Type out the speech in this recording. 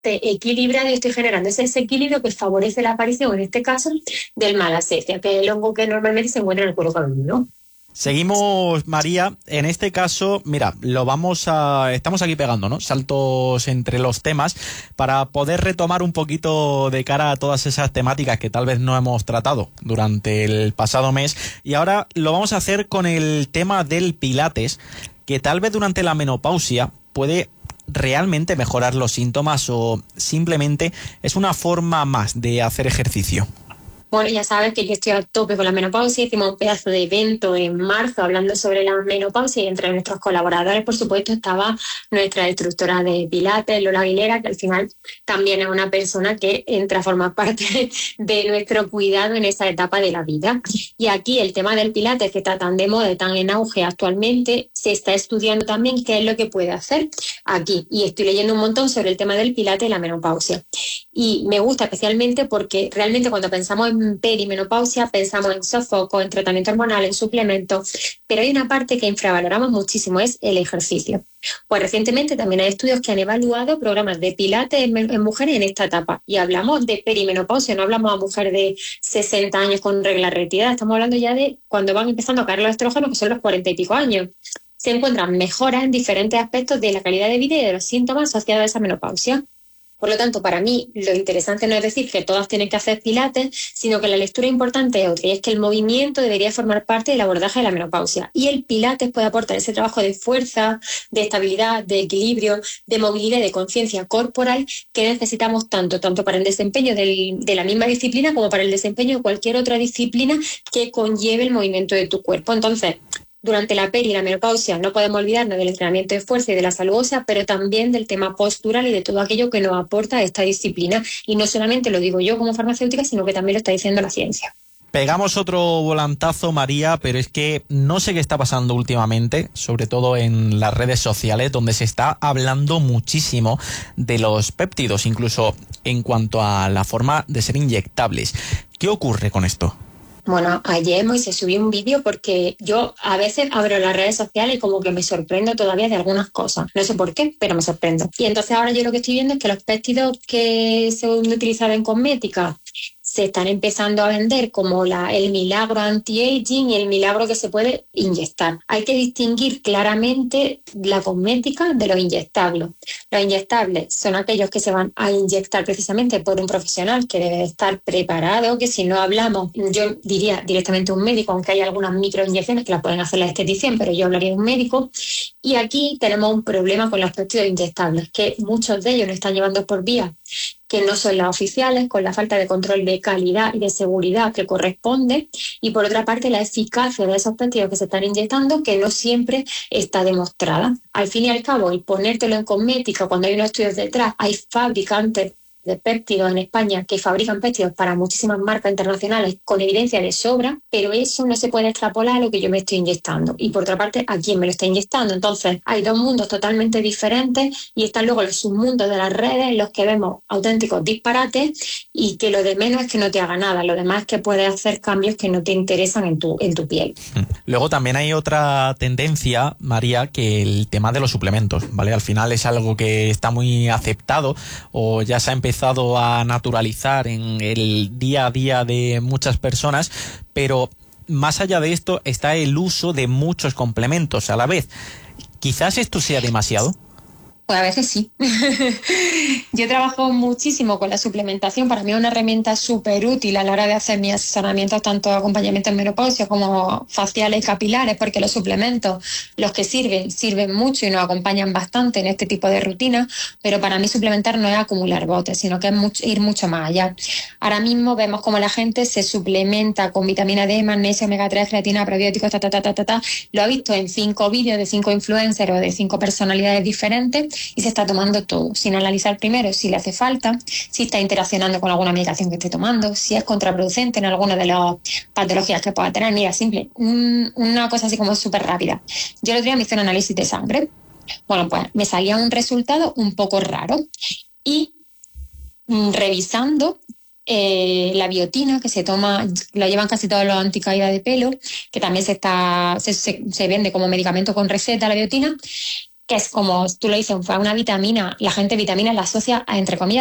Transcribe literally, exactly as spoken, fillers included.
equilibrado y estoy generando ese desequilibrio que favorece la aparición, en este caso, del malacesia, que es el hongo que normalmente se encuentra en el cuero cabelludo. Seguimos, María. En este caso, mira, lo vamos a... Estamos aquí pegando, ¿no? Saltos entre los temas para poder retomar un poquito de cara a todas esas temáticas que tal vez no hemos tratado durante el pasado mes. Y ahora lo vamos a hacer con el tema del pilates, que tal vez durante la menopausia puede realmente mejorar los síntomas o simplemente es una forma más de hacer ejercicio. Bueno, ya sabes que yo estoy a tope con la menopausia. Hicimos un pedazo de evento en marzo hablando sobre la menopausia y entre nuestros colaboradores, por supuesto, estaba nuestra instructora de Pilates, Lola Aguilera, que al final también es una persona que entra a formar parte de nuestro cuidado en esa etapa de la vida. Y aquí el tema del Pilates, que está tan de moda y tan en auge actualmente, se está estudiando también qué es lo que puede hacer aquí. Y estoy leyendo un montón sobre el tema del Pilates y la menopausia. Y me gusta especialmente porque realmente cuando pensamos en perimenopausia pensamos en sofocos, en tratamiento hormonal, en suplementos, pero hay una parte que infravaloramos muchísimo, es el ejercicio. Pues recientemente también hay estudios que han evaluado programas de pilates en, en mujeres en esta etapa y hablamos de perimenopausia, no hablamos a mujeres de sesenta años con regla retirada, estamos hablando ya de cuando van empezando a caer los estrógenos, que son los cuarenta y pico años. Se encuentran mejoras en diferentes aspectos de la calidad de vida y de los síntomas asociados a esa menopausia. Por lo tanto, para mí, lo interesante no es decir que todas tienen que hacer pilates, sino que la lectura importante es otra, y es que el movimiento debería formar parte del abordaje de la menopausia. Y el pilates puede aportar ese trabajo de fuerza, de estabilidad, de equilibrio, de movilidad y de conciencia corporal que necesitamos tanto, tanto para el desempeño del, de la misma disciplina como para el desempeño de cualquier otra disciplina que conlleve el movimiento de tu cuerpo. Entonces, durante la peri y la menopausia no podemos olvidarnos del entrenamiento de fuerza y de la salud ósea, pero también del tema postural y de todo aquello que nos aporta esta disciplina. Y no solamente lo digo yo como farmacéutica, sino que también lo está diciendo la ciencia. Pegamos otro volantazo, María, pero es que no sé qué está pasando últimamente, sobre todo en las redes sociales, donde se está hablando muchísimo de los péptidos, incluso en cuanto a la forma de ser inyectables. ¿Qué ocurre con esto? Bueno, ayer Moisés subí un vídeo porque yo a veces abro las redes sociales y como que me sorprendo todavía de algunas cosas. No sé por qué, pero me sorprendo. Y entonces ahora yo lo que estoy viendo es que los péptidos que se utilizan en cosmética se están empezando a vender como la, el milagro anti-aging y el milagro que se puede inyectar. Hay que distinguir claramente la cosmética de los inyectables. Los inyectables son aquellos que se van a inyectar precisamente por un profesional que debe estar preparado, que si no hablamos, yo diría directamente un médico, aunque hay algunas microinyecciones que las pueden hacer la esteticien, pero yo hablaría de un médico. Y aquí tenemos un problema con los péptidos inyectables, que muchos de ellos lo están llevando por vía que no son las oficiales, con la falta de control de calidad y de seguridad que corresponde, y por otra parte la eficacia de esos péptidos que se están inyectando, que no siempre está demostrada. Al fin y al cabo, el ponértelo en cosmética, cuando hay unos estudios detrás, hay fabricantes de péptidos en España que fabrican péptidos para muchísimas marcas internacionales con evidencia de sobra, pero eso no se puede extrapolar a lo que yo me estoy inyectando. Y por otra parte, a quién me lo está inyectando. Entonces, hay dos mundos totalmente diferentes y están luego los submundos de las redes en los que vemos auténticos disparates y que lo de menos es que no te haga nada, lo demás es que puedes hacer cambios que no te interesan en tu, en tu piel. Luego también hay otra tendencia, María, que el tema de los suplementos, ¿vale? Al final es algo que está muy aceptado o ya se ha empezado empezado a naturalizar en el día a día de muchas personas, pero más allá de esto está el uso de muchos complementos a la vez. Quizás esto sea demasiado. Pues a veces sí. Yo trabajo muchísimo con la suplementación. Para mí es una herramienta súper útil a la hora de hacer mis asesoramientos, tanto acompañamiento en menopausia como faciales y capilares, porque los suplementos, los que sirven, sirven mucho y nos acompañan bastante en este tipo de rutina, pero para mí suplementar no es acumular botes, sino que es mucho, ir mucho más allá. Ahora mismo vemos como la gente se suplementa con vitamina D, magnesio, omega tres, creatina, probióticos, ta, ta, ta, ta, ta, ta. Lo ha visto en cinco vídeos de cinco influencers o de cinco personalidades diferentes y se está tomando todo, sin analizar primero si le hace falta, si está interaccionando con alguna medicación que esté tomando, si es contraproducente en alguna de las patologías que pueda tener. Mira, simple, un, una cosa así como súper rápida. Yo el otro día me hice un análisis de sangre. Bueno, pues me salía un resultado un poco raro y mm, revisando eh, la biotina que se toma, la llevan casi todos los anticaídas de pelo, que también se, está, se, se, se vende como medicamento con receta la biotina, que es como tú lo dices, fue una vitamina, la gente vitamina la asocia a, entre comillas,